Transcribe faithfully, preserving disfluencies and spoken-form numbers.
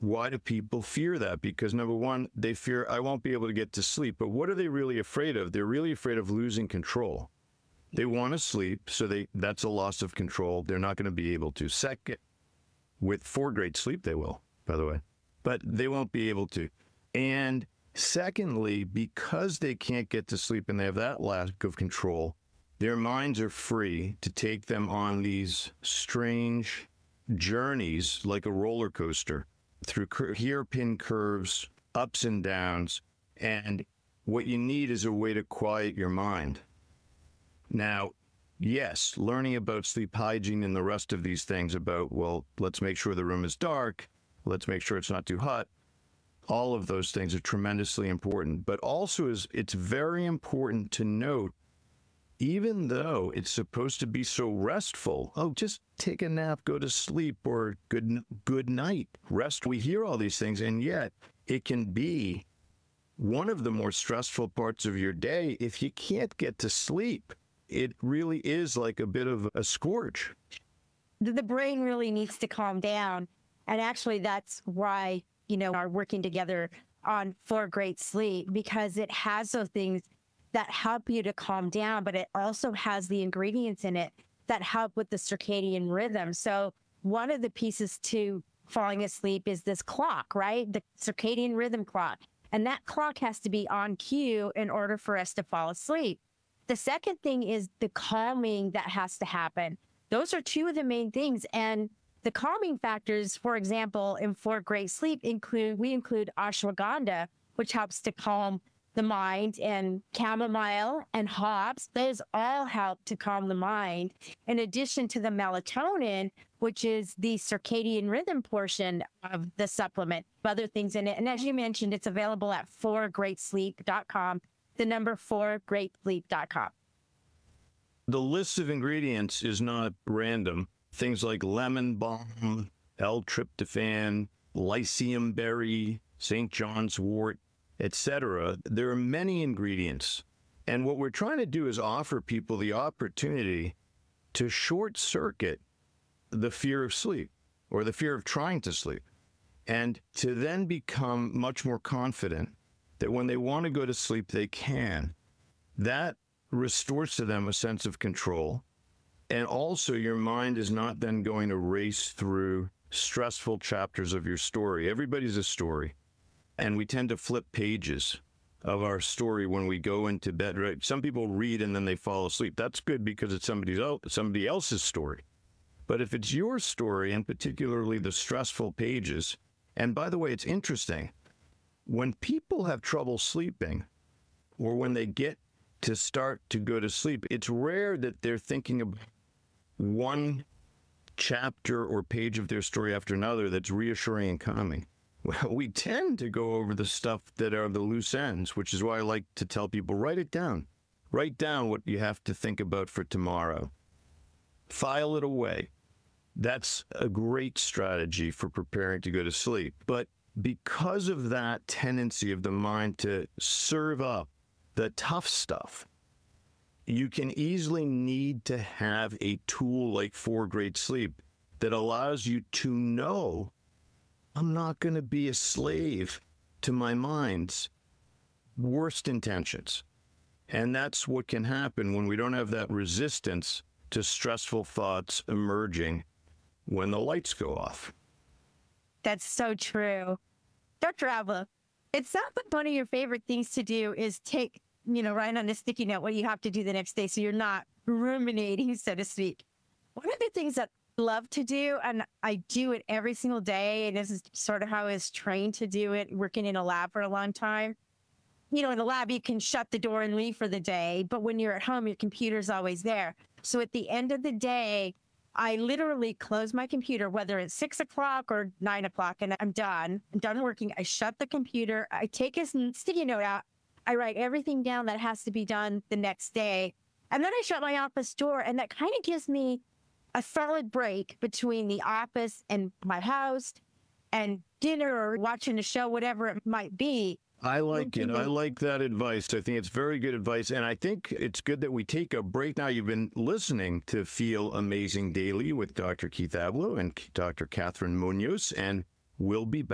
why do people fear that? Because number one, they fear I won't be able to get to sleep. But what are they really afraid of? They're really afraid of losing control. They want to sleep, so they that's a loss of control. They're not going to be able to. Second, with four great sleep, they will, by the way. But they won't be able to. And secondly, because they can't get to sleep and they have that lack of control, their minds are free to take them on these strange journeys like a roller coaster through cur- hairpin curves, ups and downs. And what you need is a way to quiet your mind. Now, yes, learning about sleep hygiene and the rest of these things about, well, let's make sure the room is dark, let's make sure it's not too hot. All of those things are tremendously important. But also, is it's very important to note, even though it's supposed to be so restful, oh, just take a nap, go to sleep, or good good night, rest. We hear all these things, and yet it can be one of the more stressful parts of your day if you can't get to sleep. It really is like a bit of a scourge. The brain really needs to calm down. And actually, that's why, you know, are working together on For Great Sleep, because it has those things that help you to calm down, but it also has the ingredients in it that help with the circadian rhythm. So one of the pieces to falling asleep is this clock, right? The circadian rhythm clock. And that clock has to be on cue in order for us to fall asleep. The second thing is the calming that has to happen. Those are two of the main things. And the calming factors, for example, in For Great Sleep include, we include ashwagandha, which helps to calm the mind, and chamomile and hops. Those all help to calm the mind, in addition to the melatonin, which is the circadian rhythm portion of the supplement, other things in it. And as you mentioned, it's available at for great sleep dot com, the number for great sleep dot com. The list of ingredients is not random. Things like lemon balm, L-tryptophan, lycium berry, Saint John's wort, et cetera. There are many ingredients. And what we're trying to do is offer people the opportunity to short circuit the fear of sleep or the fear of trying to sleep, and to then become much more confident that when they want to go to sleep, they can. That restores to them a sense of control. And also, your mind is not then going to race through stressful chapters of your story. Everybody's a story. And we tend to flip pages of our story when we go into bed. Right? Some people read and then they fall asleep. That's good because it's somebody else, somebody else's story. But if it's your story, and particularly the stressful pages, and by the way, it's interesting, when people have trouble sleeping, or when they get to start to go to sleep, it's rare that they're thinking about one chapter or page of their story after another that's reassuring and calming. Well, we tend to go over the stuff that are the loose ends, which is why I like to tell people, write it down. Write down what you have to think about for tomorrow. File it away. That's a great strategy for preparing to go to sleep. But because of that tendency of the mind to serve up the tough stuff, you can easily need to have a tool like For Great Sleep that allows you to know, I'm not going to be a slave to my mind's worst intentions. And that's what can happen when we don't have that resistance to stressful thoughts emerging when the lights go off. That's so true. Doctor Avila, it sounds like one of your favorite things to do is take, you know, write on a sticky note what you have to do the next day so you're not ruminating, so to speak. One of the things that I love to do, and I do it every single day, and this is sort of how I was trained to do it, working in a lab for a long time. You know, in the lab, you can shut the door and leave for the day, but when you're at home, your computer's always there. So at the end of the day, I literally close my computer, whether it's six o'clock or nine o'clock, and I'm done. I'm done working. I shut the computer. I take a sticky note out. I write everything down that has to be done the next day. And then I shut my office door, and that kind of gives me a solid break between the office and my house and dinner or watching a show, whatever it might be. I like it. I like that advice. I think it's very good advice. And I think it's good that we take a break now. You've been listening to Feel Amazing Daily with Doctor Keith Avilo and Doctor Catherine Munoz, and we'll be back.